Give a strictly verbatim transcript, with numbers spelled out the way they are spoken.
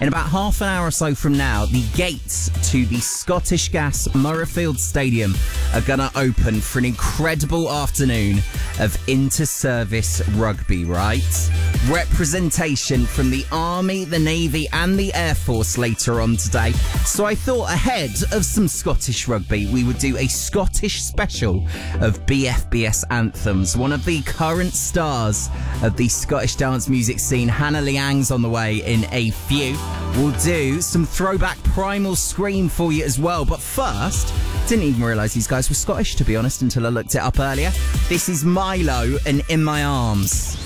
In about half an hour or so from now, the gates to the Scottish Gas Murrayfield Stadium are going to open for an incredible afternoon of inter-service rugby, right? Representation from the Army, the Navy and the Air Force later on today. So I thought ahead of some Scottish rugby, we would do a Scottish special of B F B S anthems. One of the current stars of the Scottish dance music scene, Hannah Liang's on the way in a few. We'll do some throwback Primal Scream for you as well. But first, didn't even realise these guys were Scottish, to be honest, until I looked it up earlier. This is Milo and In My Arms.